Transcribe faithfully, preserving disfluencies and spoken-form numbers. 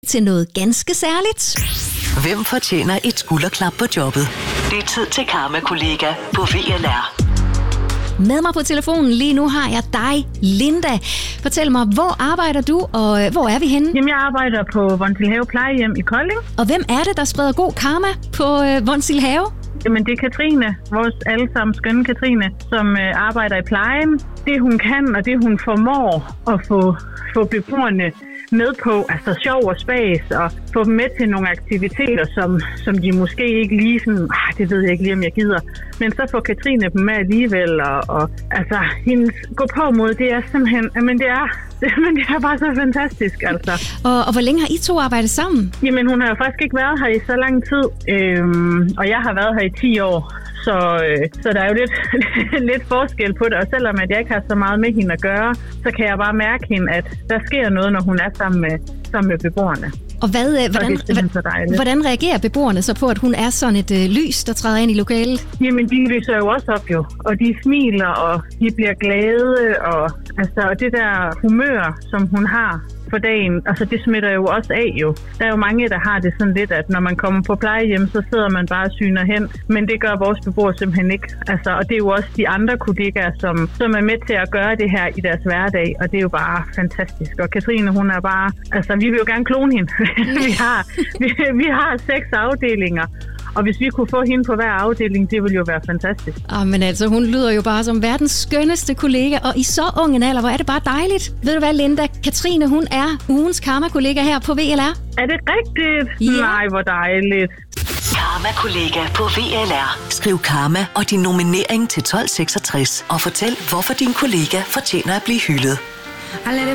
til noget ganske særligt. Hvem fortjener et skulderklap på jobbet? Det er tid til Karma-kollega på V L R. Med mig på telefonen lige nu har jeg dig, Linda. Fortæl mig, hvor arbejder du, og hvor er vi henne? Jamen, jeg arbejder på Vonsilhave Plejehjem i Kolding. Og hvem er det, der spreder god karma på øh, Vonsilhave? Jamen, det er Katrine, vores allesammen skønne Katrine, som øh, arbejder i plejen. Det, hun kan, og det, hun formår at få, få beboerne med på, altså sjov og spas, og få dem med til nogle aktiviteter, som, som de måske ikke lige sådan, ah, det ved jeg ikke lige, om jeg gider. Men så får Katrine dem med alligevel, og, og altså, hendes gå på mod, det er simpelthen, men det er, men det er bare så fantastisk, altså. Og, og hvor længe har I to arbejdet sammen? Jamen, hun har jo faktisk ikke været her i så lang tid, øhm, og jeg har været her i ti år. Så, øh, så der er jo lidt, lidt forskel på det, og selvom at jeg ikke har så meget med hende at gøre, så kan jeg bare mærke hende, at der sker noget, når hun er sammen med, sammen med beboerne. Og hvad, øh, hvordan, hvordan, hvordan reagerer beboerne så på, at hun er sådan et øh, lys, der træder ind i lokalet? Jamen, de lyser jo også op jo, og de smiler, og de bliver glade, og altså, og det der humør, som hun har for dagen, altså det smitter jo også af jo. Der er jo mange, der har det sådan lidt, at når man kommer på plejehjem, så sidder man bare og syner hen, men det gør vores beboere simpelthen ikke. Altså, og det er jo også de andre kollegaer, som, som er med til at gøre det her i deres hverdag, og det er jo bare fantastisk. Og Katrine, hun er bare, altså vi vil jo gerne klone hende. vi, har, vi, vi har seks afdelinger, og hvis vi kunne få hende på hver afdeling, det ville jo være fantastisk. Ah, men altså, hun lyder jo bare som verdens skønneste kollega, og i så ung en alder, hvor er det bare dejligt. Ved du hvad, Linda? Katrine, hun er ugens karma-kollega her på V L R. Er det rigtigt? Ja. Nej, hvor dejligt. Karma-kollega på V L R. Skriv karma og din nominering til tolv seksogtres og fortæl, hvorfor din kollega fortjener at blive hyldet.